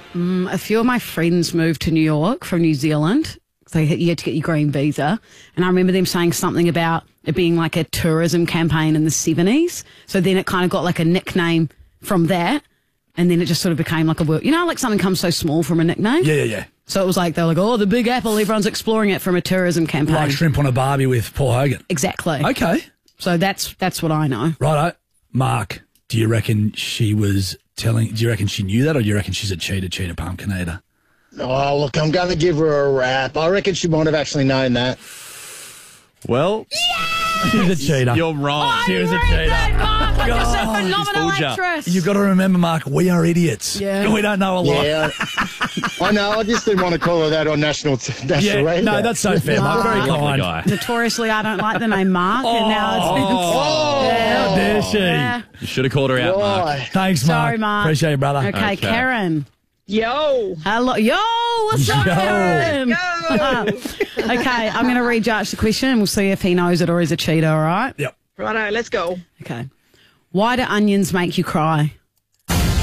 A few of my friends moved to New York from New Zealand. So you had to get your green visa. And I remember them saying something about it being like a tourism campaign in the 70s. So then it kind of got like a nickname from that. And then it just sort of became like a word. You know, like something comes so small from a nickname? Yeah. So it was like, they were like, oh, the Big Apple, everyone's exploring it from a tourism campaign. Like Shrimp on a Barbie with Paul Hogan. Exactly. Okay. So that's what I know. Righto. Mark, do you reckon she knew that, or do you reckon she's a cheater pumpkin eater? Oh, look, I'm going to give her a rap. I reckon she might have actually known that. Well, she's a cheater. You're wrong. She was a cheater. Mark, like you're a fooled phenomenal you. actress. You've got to remember, Mark, we are idiots. Yeah. We don't know a lot. Yeah. I know. I just didn't want to call her that on national radio. No, that's so fair, Mark. Very Lovely kind. guy. Notoriously, I don't like the name Mark, and now How dare she? Yeah. You should have called her out, Mark. Why? Thanks, Mark. Sorry, Mark. Appreciate it, brother. Okay, Karen. Yo. Hello. Yo, what's up, Yo. Karen? Okay, I'm going to re-judge the question and we'll see if he knows it or is a cheater, all right? Yep. Righto, let's go. Okay. Why do onions make you cry?